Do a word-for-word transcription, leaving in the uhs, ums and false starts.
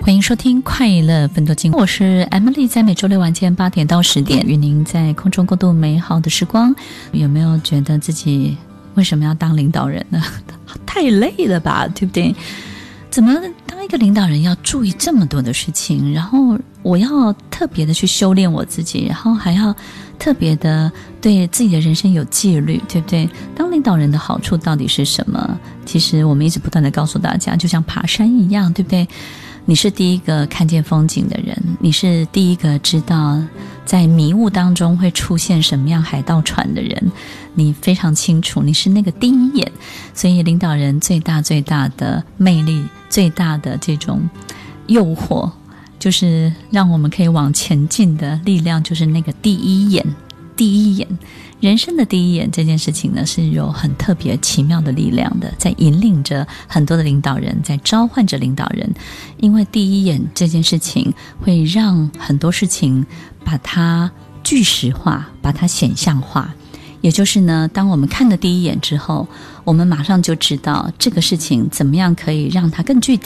欢迎收听快乐分多金，我是 Emily， 在每周六晚间八点到十点与您在空中共度美好的时光。有没有觉得自己为什么要当领导人呢？太累了吧，对不对？怎么当一个领导人要注意这么多的事情，然后我要特别的去修炼我自己，然后还要特别的对自己的人生有纪律，对不对？当领导人的好处到底是什么？其实我们一直不断的告诉大家，就像爬山一样，对不对？你是第一个看见风景的人，你是第一个知道在迷雾当中会出现什么样海盗船的人，你非常清楚，你是那个第一眼。所以领导人最大最大的魅力，最大的这种诱惑，就是让我们可以往前进的力量，就是那个第一眼。第一眼，人生的第一眼这件事情呢，是有很特别奇妙的力量的，在引领着很多的领导人，在召唤着领导人。因为第一眼这件事情会让很多事情把它具实化，把它显象化。也就是呢，当我们看了第一眼之后，我们马上就知道这个事情怎么样可以让它更具体，